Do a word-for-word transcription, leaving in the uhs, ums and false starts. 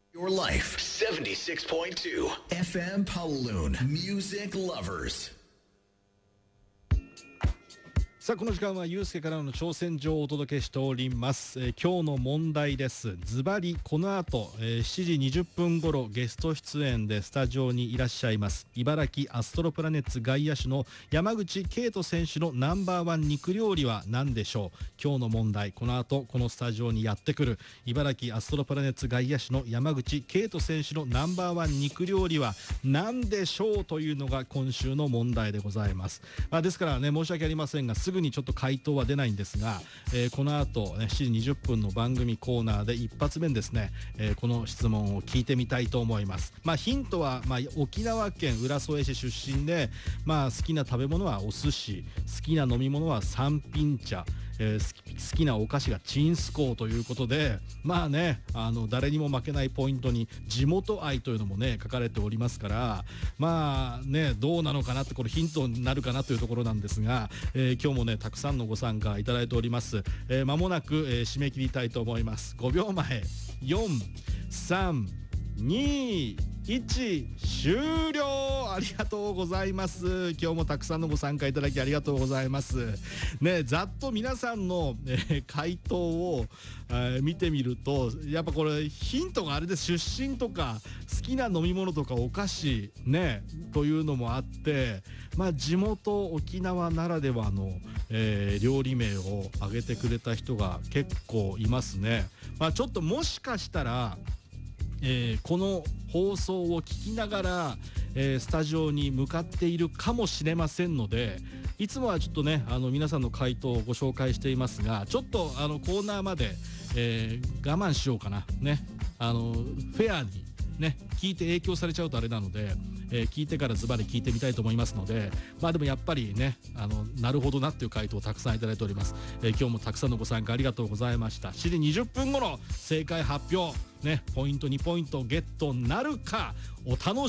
Your life seventy-six point two F M Pawaloon Music Lovers。 さあこの時間はゆうすけからの挑戦状をお届けしております、えー、今日の問題です。ズバリこの後、えー、しちじにじゅっぷん頃ゲスト出演でスタジオにいらっしゃいます茨城アストロプラネッツ外野手の山口圭人選手のナンバーワン肉料理は何でしょう。今日の問題、この後このスタジオにやってくる茨城アストロプラネッツ外野手の山口圭人選手のナンバーワン肉料理は何でしょうというのが今週の問題でございます、まあ、ですからね申し訳ありませんがすぐにちょっと回答は出ないんですが、えー、この後、ね、しちじにじゅっぷんの番組コーナーで一発目にですね、えー、この質問を聞いてみたいと思います。まあ、ヒントは、まあ、沖縄県浦添市出身で、まあ、好きな食べ物はお寿司、好きな飲み物は三品茶、えー、好き、好きなお菓子がチンスコーということで、まあね、あの誰にも負けないポイントに地元愛というのもね書かれておりますから、まあねどうなのかなって、これヒントになるかなというところなんですが、えー、今日もねたくさんのご参加いただいております。えー、間もなく、えー、締め切りたいと思います。ごびょうまえ、よん、さん、に、いち終了。ありがとうございます。今日もたくさんのご参加いただきありがとうございますね。ざっと皆さんの、えー、回答を、えー、見てみるとやっぱこれヒントがあれです。出身とか好きな飲み物とかお菓子ねというのもあって、まあ地元沖縄ならではの、えー、料理名を挙げてくれた人が結構いますね。まあちょっともしかしたらえー、この放送を聞きながら、えー、スタジオに向かっているかもしれませんので、いつもはちょっとねあの皆さんの回答をご紹介していますが、ちょっとあのコーナーまで、えー、我慢しようかなね。あのフェアにね聞いて影響されちゃうとあれなので、えー、聞いてからズバリ聞いてみたいと思いますので、まあでもやっぱりねあのなるほどなっていう回答をたくさんいただいております。えー、今日もたくさんのご参加ありがとうございました。しちじにじゅっぷん頃正解発表ね、ポイントにポイントゲットなるかお楽しみ